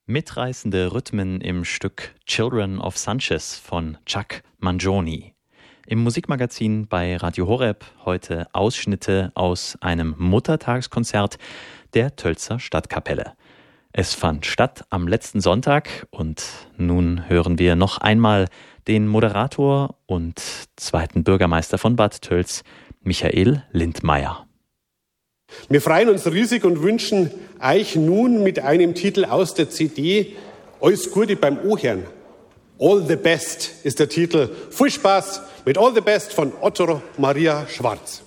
Mitreißende Rhythmen im Stück Children of Sanchez von Chuck Mangione. Im Musikmagazin bei Radio Horeb heute Ausschnitte aus einem Muttertagskonzert der Tölzer Stadtkapelle. Es fand statt am letzten Sonntag und nun hören wir noch einmal den Moderator und zweiten Bürgermeister von Bad Tölz, Michael Lindmeier. Wir freuen uns riesig und wünschen euch nun mit einem Titel aus der CD alles Gute beim Ohren. All the Best ist der Titel. Viel Spaß mit All the Best von Otto Maria Schwarz.